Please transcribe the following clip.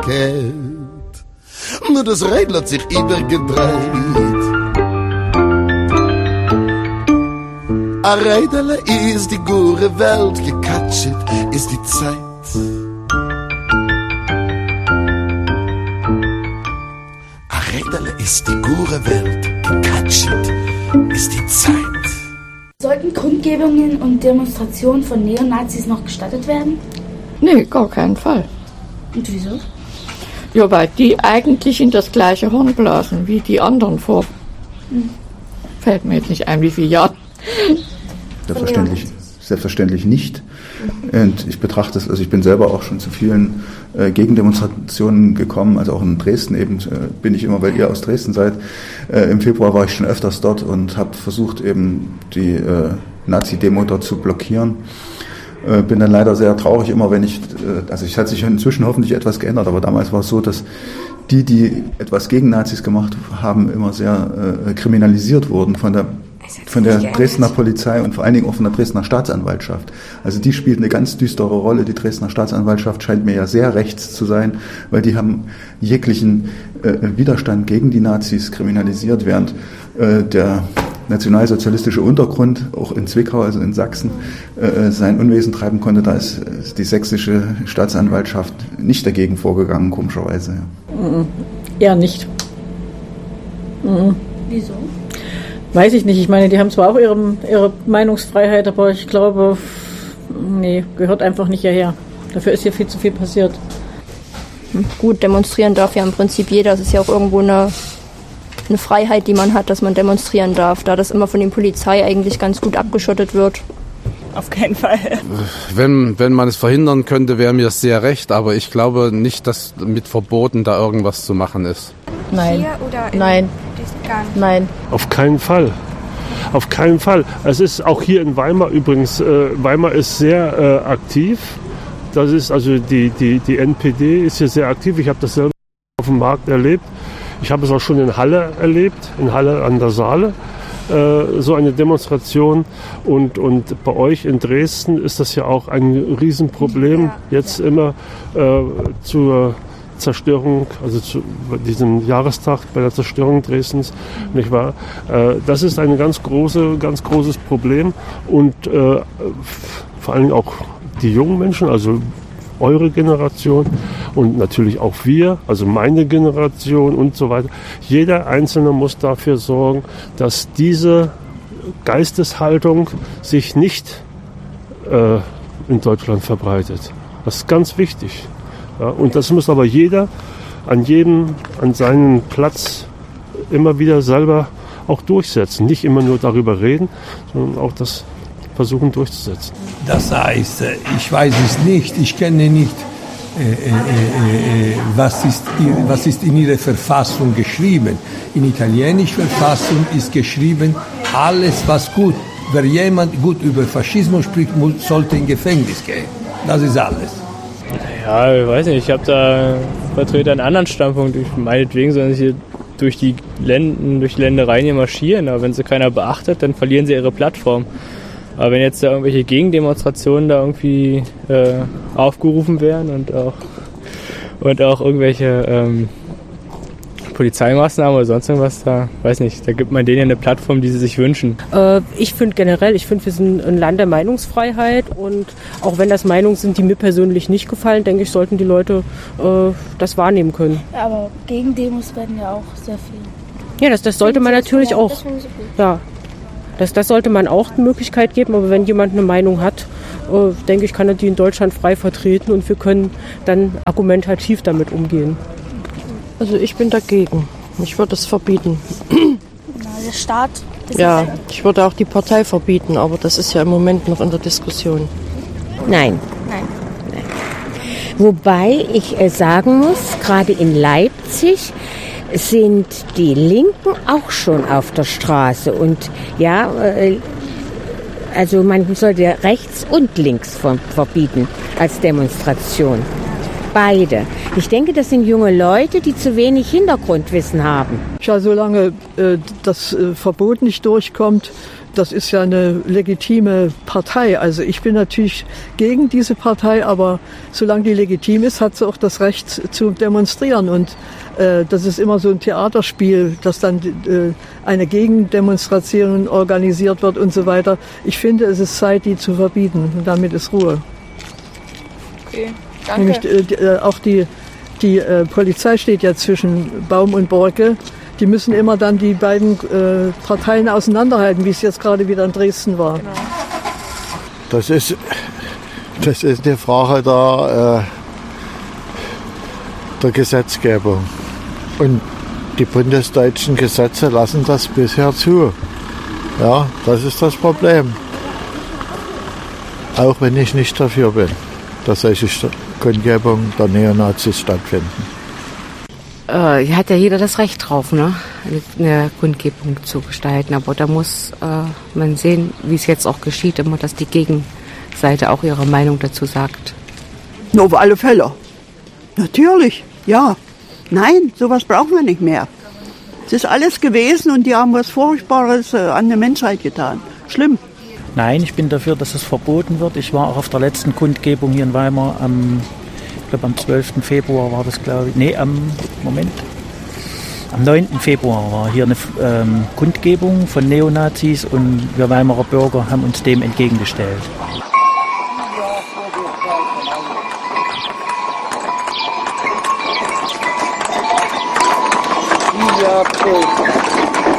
verkehrt. Nur das Rädl hat sich übergedreht. A Rädele ist die gure Welt, gekatscht ist die Zeit. A Rädele ist die gure Welt, gekatscht ist die Zeit. Sollten Kundgebungen und Demonstrationen von Neonazis noch gestattet werden? Nee, gar keinen Fall. Und wieso? Ja, weil die eigentlich in das gleiche Horn blasen wie die anderen vor. Fällt mir jetzt nicht ein, wie viele Jahre. Selbstverständlich nicht. Und ich betrachte es, also ich bin selber auch schon zu vielen Gegendemonstrationen gekommen, also auch in Dresden eben bin ich immer, weil ihr aus Dresden seid. Im Februar war ich schon öfters dort und habe versucht eben die Nazi-Demo dort zu blockieren. Bin dann leider sehr traurig immer, wenn ich, also es hat sich inzwischen hoffentlich etwas geändert, aber damals war es so, dass die etwas gegen Nazis gemacht haben, immer sehr kriminalisiert wurden von der Dresdner Polizei und vor allen Dingen auch von der Dresdner Staatsanwaltschaft. Also die spielt eine ganz düstere Rolle. Die Dresdner Staatsanwaltschaft scheint mir ja sehr rechts zu sein, weil die haben jeglichen Widerstand gegen die Nazis kriminalisiert, während der nationalsozialistische Untergrund, auch in Zwickau, also in Sachsen, sein Unwesen treiben konnte. Da ist die sächsische Staatsanwaltschaft nicht dagegen vorgegangen, komischerweise. Eher nicht. Wieso? Weiß ich nicht. Ich meine, die haben zwar auch ihre Meinungsfreiheit, aber ich glaube, nee, gehört einfach nicht hierher. Dafür ist hier viel zu viel passiert. Gut, demonstrieren darf ja im Prinzip jeder. Es ist ja auch irgendwo eine Freiheit, die man hat, dass man demonstrieren darf, da das immer von der Polizei eigentlich ganz gut abgeschottet wird. Auf keinen Fall. Wenn man es verhindern könnte, wäre mir sehr recht, aber ich glaube nicht, dass mit Verboten da irgendwas zu machen ist. Nein. Hier oder Nein. Nein. Auf keinen Fall. Auf keinen Fall. Es ist auch hier in Weimar übrigens, Weimar ist sehr aktiv. Das ist also die NPD ist hier sehr aktiv. Ich habe das selber auf dem Markt erlebt. Ich habe es auch schon in Halle erlebt, in Halle an der Saale, so eine Demonstration. Und bei euch in Dresden ist das ja auch ein Riesenproblem, jetzt immer zur Zerstörung, also zu diesem Jahrestag bei der Zerstörung Dresdens, nicht wahr? Das ist ein ganz großes Problem und vor allem auch die jungen Menschen, also eure Generation und natürlich auch wir, also meine Generation und so weiter. Jeder Einzelne muss dafür sorgen, dass diese Geisteshaltung sich nicht in Deutschland verbreitet. Das ist ganz wichtig. Ja, und das muss aber jeder an seinen Platz immer wieder selber auch durchsetzen. Nicht immer nur darüber reden, sondern auch das versuchen durchzusetzen. Das heißt, ich weiß es nicht, ich kenne nicht, was ist in ihrer Verfassung geschrieben. In italienischer Verfassung ist geschrieben, alles was gut, wer jemand gut über Faschismus spricht, sollte in Gefängnis gehen. Das ist alles. Ja, ich weiß nicht, ich habe da vertrete einen anderen Standpunkt. Meinetwegen sollen sie hier durch die Ländereien hier marschieren, aber wenn sie keiner beachtet, dann verlieren sie ihre Plattform. Aber wenn jetzt da irgendwelche Gegendemonstrationen da irgendwie aufgerufen werden und auch irgendwelche Polizeimaßnahmen oder sonst irgendwas, da weiß nicht, da gibt man denen eine Plattform, die sie sich wünschen. Ich finde, wir sind ein Land der Meinungsfreiheit und auch wenn das Meinungen sind, die mir persönlich nicht gefallen, denke ich, sollten die Leute das wahrnehmen können. Aber Gegendemos werden ja auch sehr viel. Ja, das sollte man natürlich auch. Ja, das sollte man auch die Möglichkeit geben, aber wenn jemand eine Meinung hat, denke ich, kann er die in Deutschland frei vertreten und wir können dann argumentativ damit umgehen. Also ich bin dagegen. Ich würde es verbieten. Der Staat? Ja, ich würde auch die Partei verbieten, aber das ist ja im Moment noch in der Diskussion. Nein. Wobei ich sagen muss, gerade in Leipzig sind die Linken auch schon auf der Straße. Und ja, also man sollte rechts und links verbieten als Demonstration. beide. Ich denke, das sind junge Leute, die zu wenig Hintergrundwissen haben. Ja, solange das Verbot nicht durchkommt, das ist ja eine legitime Partei. Also ich bin natürlich gegen diese Partei, aber solange die legitim ist, hat sie auch das Recht zu demonstrieren. Und das ist immer so ein Theaterspiel, dass dann eine Gegendemonstration organisiert wird und so weiter. Ich finde, es ist Zeit, die zu verbieten. Und damit ist Ruhe. Okay, danke. Nämlich auch die Polizei steht ja zwischen Baum und Borke. Die müssen immer dann die beiden Parteien auseinanderhalten, wie es jetzt gerade wieder in Dresden war. Genau. Das ist eine Frage der Gesetzgebung. Und die bundesdeutschen Gesetze lassen das bisher zu. Ja, das ist das Problem. Auch wenn ich nicht dafür bin, dass solche Kundgebungen der Neonazis stattfinden. Hat ja jeder das Recht drauf, ne? Eine Kundgebung zu gestalten. Aber da muss man sehen, wie es jetzt auch geschieht, immer, dass die Gegenseite auch ihre Meinung dazu sagt. Nur auf alle Fälle. Natürlich, ja. Nein, sowas brauchen wir nicht mehr. Es ist alles gewesen und die haben was Furchtbares an der Menschheit getan. Schlimm. Nein, ich bin dafür, dass es verboten wird. Ich war auch auf der letzten Kundgebung hier in Weimar am 12. Februar war das, glaube ich. Nee, am 9. Februar war hier eine Kundgebung von Neonazis und wir Weimarer Bürger haben uns dem entgegengestellt. Ja,